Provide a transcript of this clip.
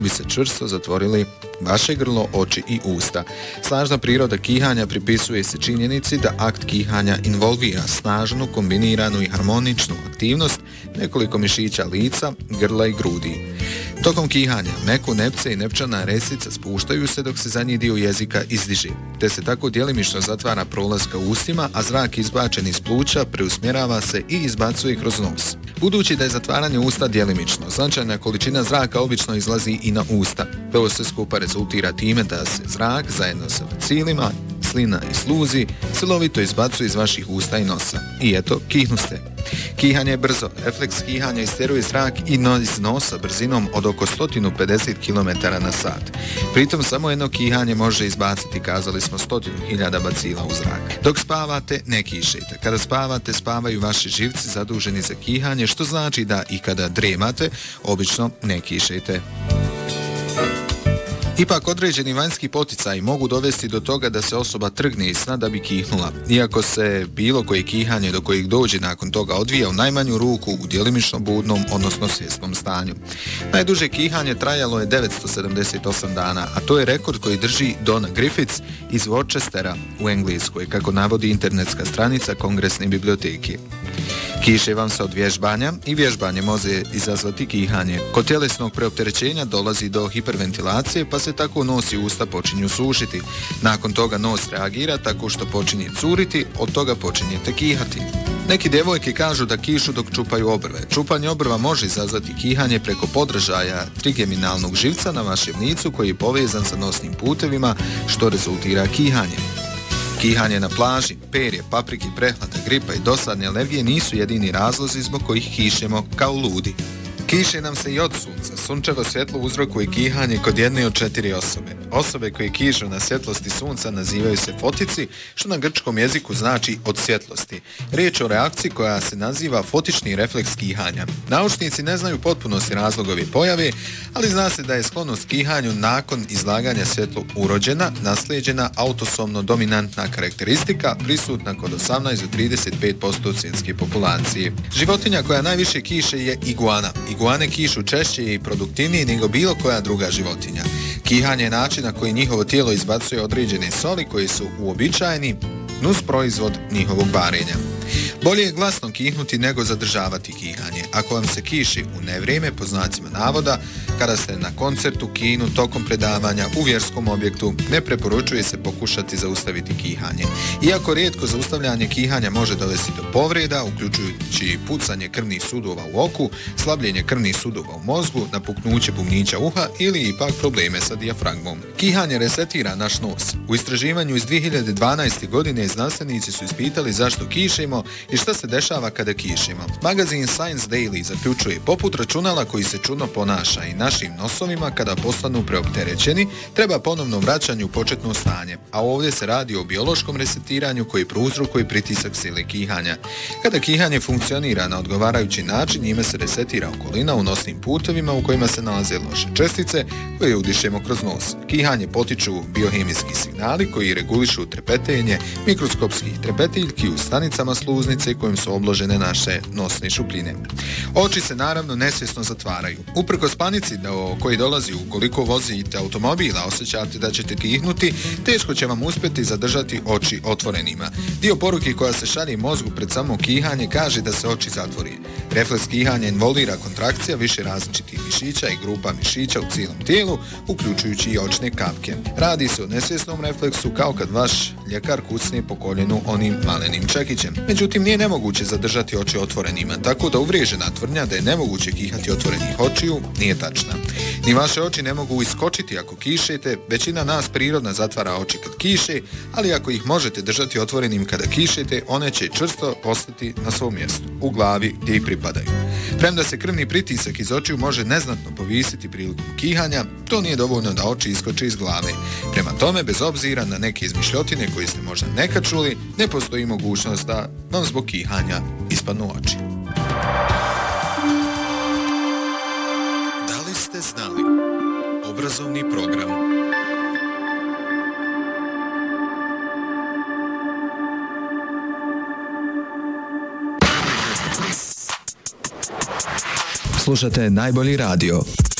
bi se čvrsto zatvorili vaše grlo, oči i usta. Snažna priroda kihanja pripisuje se činjenici da akt kihanja involvira snažnu, kombiniranu i harmoničnu aktivnost nekoliko mišića lica, grla i grudi. Tokom kihanja meku, nepce i nepčana resica spuštaju se dok se zadnji dio jezika izdiže, te se tako djelimično zatvara prolaz ka ustima, a zrak izbačen iz pluća preusmjerava se i izbacuje kroz nos. Budući da je zatvaranje usta djelimično, značajna količina zraka obično izlazi i na usta. To se skupa rezultira time da se zrak zajedno sa bacilima, slina i sluzi silovito izbacuje iz vaših usta i nosa. I eto, kihnuste. Kihanje je brzo. Refleks kihanja isteruje zrak iz nosa brzinom od oko 150 km/h. Pritom samo jedno kihanje može izbaciti, kazali smo, 100.000 bacila u zrak. Dok spavate, ne kišete. Kada spavate, spavaju vaši živci zaduženi za kihanje, što znači da i kada dremate, obično ne kišete. Ipak određeni vanjski poticaji mogu dovesti do toga da se osoba trgne iz sna da bi kihnula, iako se bilo koje kihanje do kojeg dođe nakon toga odvija u najmanju ruku u djelimično budnom, odnosno svjesnom stanju. Najduže kihanje trajalo je 978 dana, a to je rekord koji drži Donna Griffiths iz Worcestera u Engleskoj, kako navodi internetska stranica Kongresne biblioteke. Kiše vam se od vježbanja i vježbanje može izazvati kihanje. Kod tjelesnog preopterećenja dolazi do hiperventilacije, pa se tako nos i usta počinju sušiti. Nakon toga nos reagira tako što počinje curiti, od toga počinjete kihati. Neki djevojke kažu da kišu dok čupaju obrve. Čupanje obrva može izazvati kihanje preko podražaja trigeminalnog živca na vašem licu koji je povezan sa nosnim putevima, što rezultira kihanjem. Kihanje na plaži, perje, paprike, prehlada, gripa i dosadne alergije nisu jedini razlozi zbog kojih kišemo kao ludi. Kiše nam se i od sunca. Sunčevo svjetlo uzrokuje kihanje kod jedne od 4 osobe. Osobe koje kišu na svjetlosti sunca nazivaju se fotici, što na grčkom jeziku znači od svjetlosti. Riječ o reakciji koja se naziva fotični refleks kihanja. Naučnici ne znaju potpunosti razlogove pojave, ali zna se da je sklonost kihanju nakon izlaganja svjetlu urođena, naslijeđena, autosomno dominantna karakteristika, prisutna kod 18 do 35% svjetske populacije. Životinja koja najviše kiše je iguana. Iguane kišu češće i produktivnije nego bilo koja druga životinja. Kihanje je način na koji njihovo tijelo izbacuje određene soli koji su uobičajeni nusproizvod njihovog varenja. Bolje je glasno kihnuti nego zadržavati kihanje. Ako vam se kiši u nevrijeme, po znacima navoda, kada ste na koncertu, kinu, tokom predavanja, u vjerskom objektu, ne preporučuje se pokušati zaustaviti kihanje. Iako rijetko zaustavljanje kihanja može dovesti do povreda, uključujući pucanje krvnih sudova u oku, slabljenje krvnih sudova u mozgu, napuknuće bubnjića uha ili ipak probleme sa dijafragmom. Kihanje resetira naš nos. U istraživanju iz 2012. godine znanstvenici su ispitali zašto kišemo i šta se dešava kada kišimo. Magazin Science Daily zaključuje, poput računala koji se čudno ponaša i našim nosovima kada postanu preopterećeni, treba ponovno vraćanju u početno stanje, a ovdje se radi o biološkom resetiranju koji prouzrokuje pritisak sile kihanja. Kada kihanje funkcionira na odgovarajući način, njime se resetira okolina u nosnim putevima u kojima se nalaze loše čestice koje udišemo kroz nos. Kihanje potiču biohemijski signali koji regulišu trepetenje mikroskopskih trepetiljki u stanicama sluznice kojim su obložene naše nosne šupljine. Oči se naravno nesvjesno zatvaraju. Uprkos panici do koji dolazi ukoliko vozite automobila, osjećate da ćete kihnuti, teško će vam uspjeti zadržati oči otvorenima. Dio poruke koja se šalje mozgu pred samo kihanje kaže da se oči zatvori. Refleks kihanja involvira kontrakcija više različitih mišića i grupa mišića u cijelom tijelu, uključujući i očne kapke. Radi se o nesvjesnom refleksu kao kad vaš ljekar kucne po koljenu onim malenim čekićem. Međutim, nije nemoguće zadržati oči otvorenima, tako da uvriježena tvrdnja da je nemoguće kihati otvorenih očiju nije tačna. Ni vaše oči ne mogu iskočiti ako kišete, većina nas prirodno zatvara oči kad kiše, ali ako ih možete držati otvorenim kada kišete, one će čvrsto ostati na svom mjestu, u glavi gdje i pripadaju. Premda se krvni pritisak iz očiju može neznatno povisiti prilikom kihanja, to nije dovoljno da oči iskoče iz glave. Prema tome, bez obzira na neke izmišljotine koje ste možda nekad čuli, ne postoji mogućnost da vam zbog kihanja ispadnu oči. Da li ste znali? Obrazovni program. Slušate najbolji radio.